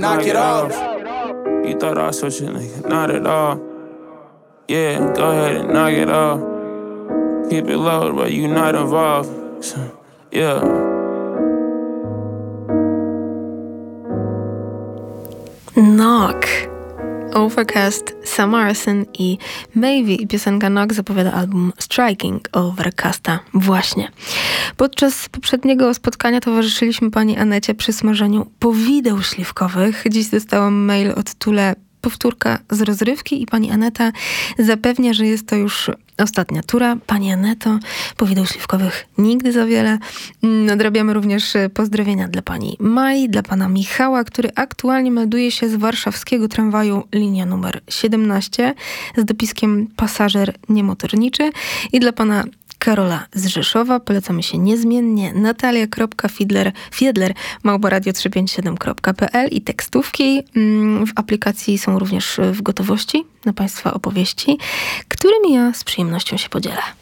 knock it off. You thought I was such a nigga, not at all. Yeah, go ahead and knock it off. Keep it low, but you not involved. Yeah. Knock. Overcast, Sam Morrison i Maybe. Piosenka Knock zapowiada album Striking Overcasta. Właśnie. Podczas poprzedniego spotkania towarzyszyliśmy pani Anecie przy smażeniu powideł śliwkowych. Dziś dostałam mail od Tule, powtórka z rozrywki i pani Aneta zapewnia, że jest to już ostatnia tura. Pani Aneto, powideł śliwkowych nigdy za wiele. Nadrabiamy również pozdrowienia dla pani Mai, dla pana Michała, który aktualnie melduje się z warszawskiego tramwaju linia numer 17 z dopiskiem pasażer niemotorniczy i dla pana Karola z Rzeszowa. Polecamy się niezmiennie. Natalia.Fiedler@radio357.pl i tekstówki w aplikacji są również w gotowości na państwa opowieści, którymi ja z przyjemnością się podzielę.